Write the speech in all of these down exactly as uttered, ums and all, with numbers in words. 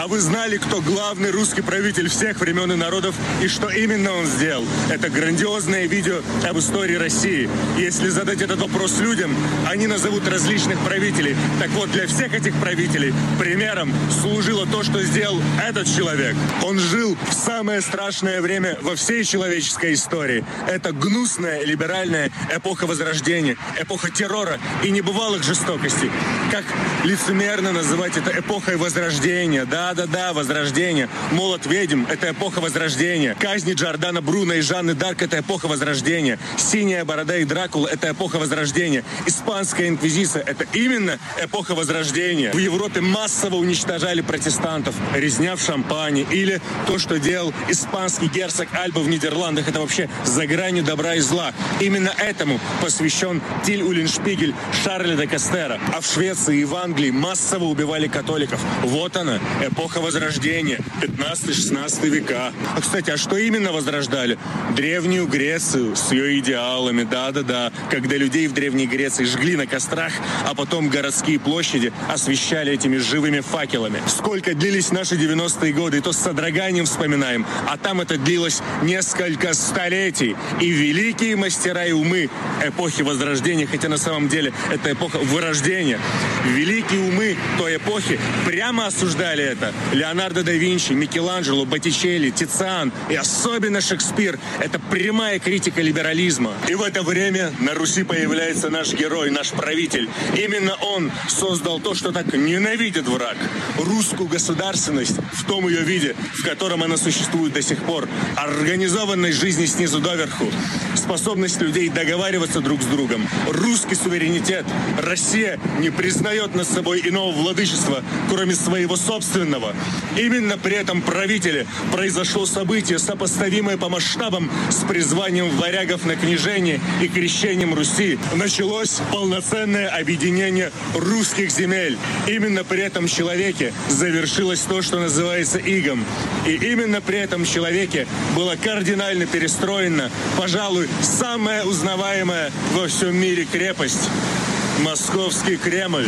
А вы знали, кто главный русский правитель всех времен и народов и что именно он сделал? Это грандиозное видео об истории России. Если задать этот вопрос людям, они назовут различных правителей. Так вот, для всех этих правителей примером служило то, что сделал этот человек. Он жил в самое страшное время во всей человеческой истории. Это гнусная либеральная эпоха Возрождения, эпоха террора и небывалых жестокостей. Как лицемерно называть это эпохой Возрождения? Да-да-да, Возрождение. Молот ведьм – это эпоха Возрождения. Казни Джордана Бруно и Жанны Д'Арк – это эпоха Возрождения. Синяя борода и Дракула – это эпоха Возрождения. Испанская инквизиция – это именно эпоха Возрождения. В Европе массово уничтожали протестантов, резня в Шампане. Или то, что делал испанский герцог Альба в Нидерландах – это вообще за гранью добра и зла. Именно этому посвящен Тиль Уллиншпигель Шарля де Кастера. А в Швеции и в Англии массово убивали католиков. Вот она, эпоха Возрождения, пятнадцатый-шестнадцатый века. А, кстати, а что именно возрождали? Древнюю Грецию с ее идеалами, да-да-да. Когда людей в Древней Греции жгли на кострах, а потом городские площади освещали этими живыми факелами. Сколько длились наши девяностые годы, и то с содроганием вспоминаем. А там это длилось несколько столетий. И великие мастера и умы эпохи Возрождения, хотя на самом деле это эпоха вырождения. Великие умы той эпохи прямо осуждали это. Леонардо да Винчи, Микеланджело, Боттичелли, Тициан и особенно Шекспир. Это прямая критика либерализма. И в это время на Руси появляется наш герой, наш правитель. Именно он создал то, что так ненавидит враг. Русскую государственность в том ее виде, в котором она существует до сих пор. Организованность жизни снизу доверху. Способность людей договариваться друг с другом. Русский суверенитет. Россия не признает над собой иного владычества, кроме своего собственного. Именно при этом правителе произошло событие, сопоставимое по масштабам с призванием варягов на княжение и крещением Руси. Началось полноценное объединение русских земель. Именно при этом человеке завершилось то, что называется игом. И именно при этом человеке было кардинально перестроено, пожалуй, самая узнаваемая во всем мире крепость – Московский Кремль.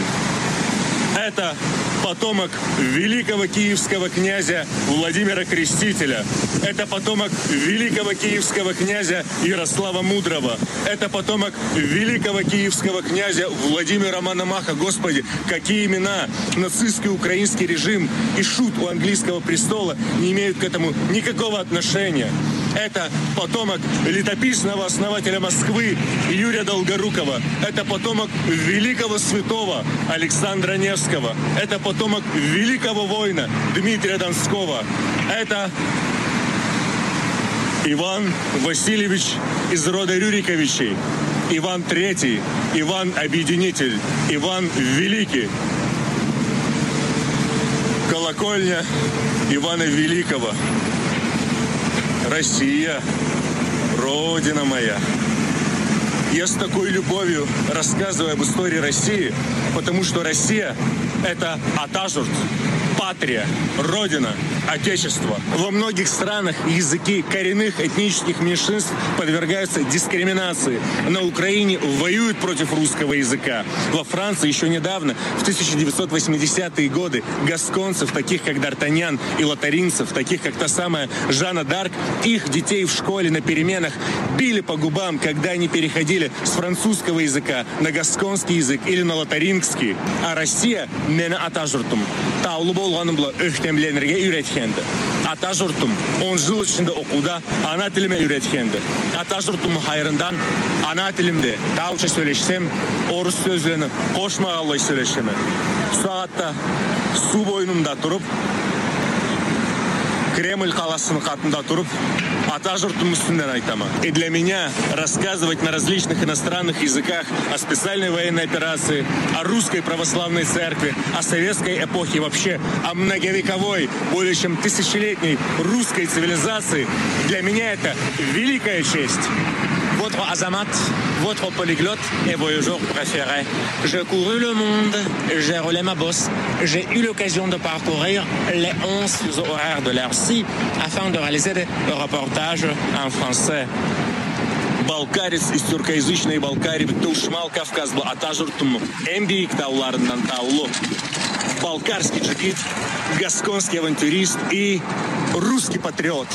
Это потомок великого киевского князя Владимира Крестителя. Это потомок великого киевского князя Ярослава Мудрого. Это потомок великого киевского князя Владимира Мономаха. Господи, какие имена! Нацистский украинский режим и шут у английского престола не имеют к этому никакого отношения. Это потомок летописного основателя Москвы Юрия Долгорукова. Это потомок великого святого Александра Невского. Это потомок великого воина Дмитрия Донского. Это Иван Васильевич из рода Рюриковичей. Иван Третий, Иван Объединитель, Иван Великий. Колокольня Ивана Великого. Россия, Родина моя. Я с такой любовью рассказываю об истории России, потому что Россия – это Атажурт, патрия, Родина, Отечество. Во многих странах языки коренных этнических меньшинств подвергаются дискриминации. На Украине воюют против русского языка. Во Франции еще недавно, в тысяча девятьсот восьмидесятые годы, гасконцев, таких как Д'Артаньян, и лотаринцев, таких как та самая Жанна Д'Арк, их детей в школе на переменах били по губам, когда они переходили с французского языка на гасконский язык или на лотарингский. А Россия – мені Атажуртум. Таулы болғаным бұла өктемленерге үйреткенді. Атажуртум он жыл ішінде оқуда ана тіліме үйреткенді. Атажуртум хайрындан ана тілімде тауша сөйлешсем, орыс сөзлені қошмағалай сөйлешемі. Сағатта су бойынымда тұрып, Кремль қаласының қатында тұрып, Атажуртум үстінден айтама. И для меня рассказывать на различных иностранных языках о специальной военной операции, о русской православной церкви, о советской эпохе вообще, о многовековой, более чем тысячелетней русской цивилизации, для меня это великая честь. Votre Azamat, votre polyglotte et voyageur préféré. J'ai couru le monde, j'ai roulé ma bosse, j'ai eu l'occasion de parcourir les onze fuseaux horaires de la Russie afin de réaliser des reportages en français. Балкарец из тюркоязычной Балкарии Тушмал Кавказlı Атажурт'un en büyük dağlarından Талло. Балкарский джигит, гасконский авантюрист и русский патриот.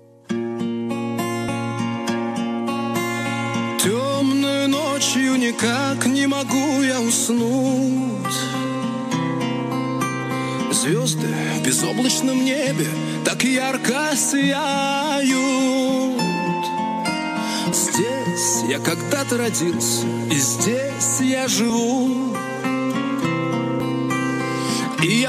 Темной ночью никак не могу я уснуть. Звезды в безоблачном небе так ярко сияют. Здесь я когда-то родился, и здесь я живу. И я